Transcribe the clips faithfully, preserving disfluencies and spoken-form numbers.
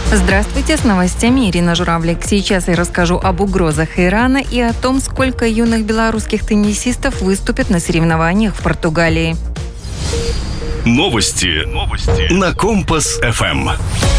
Здравствуйте, с новостями Ирина Журавлик. Сейчас я расскажу об угрозах Ирана и о том, сколько юных белорусских теннисистов выступят на соревнованиях в Португалии. Новости, Новости. На Компас-эф эм.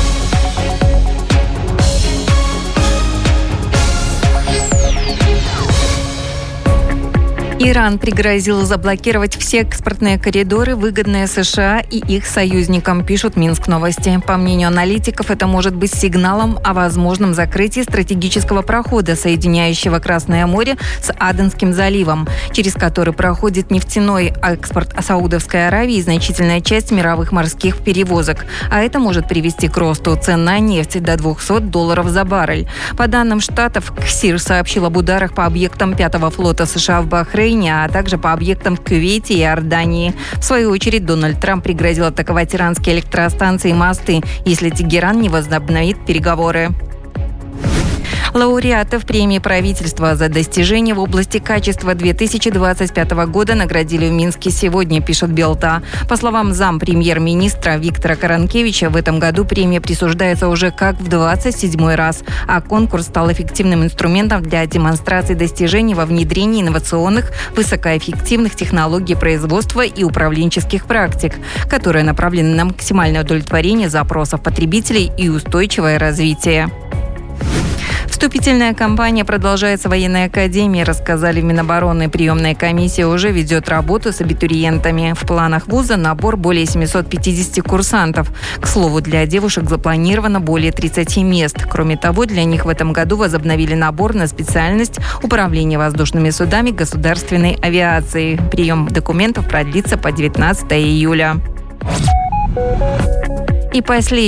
Иран пригрозил заблокировать все экспортные коридоры, выгодные США и их союзникам, пишут Минск новости. По мнению аналитиков, это может быть сигналом о возможном закрытии стратегического прохода, соединяющего Красное море с Аденским заливом, через который проходит нефтяной экспорт Саудовской Аравии и значительная часть мировых морских перевозок. А это может привести к росту цен на нефть до двухсот долларов за баррель. По данным Штатов, КСИР сообщил об ударах по объектам пятого флота США в Бахрейне, а также по объектам в Кувейте и Иордании. В свою очередь, Дональд Трамп пригрозил атаковать иранские электростанции и мосты, если Тегеран не возобновит переговоры. Лауреатов премии правительства за достижения в области качества две тысячи двадцать пятого года наградили в Минске сегодня, пишет Белта. По словам зампремьер-министра Виктора Каранкевича, в этом году премия присуждается уже как в двадцать седьмой раз, а конкурс стал эффективным инструментом для демонстрации достижений во внедрении инновационных, высокоэффективных технологий производства и управленческих практик, которые направлены на максимальное удовлетворение запросов потребителей и устойчивое развитие. Вступительная кампания продолжается в военной академии, рассказали в Минобороны. Приемная комиссия уже ведет работу с абитуриентами. В планах вуза набор более семисот пятидесяти курсантов. К слову, для девушек запланировано более тридцати мест. Кроме того, для них в этом году возобновили набор на специальность управления воздушными судами государственной авиации. Прием документов продлится по девятнадцатое июля. И последний.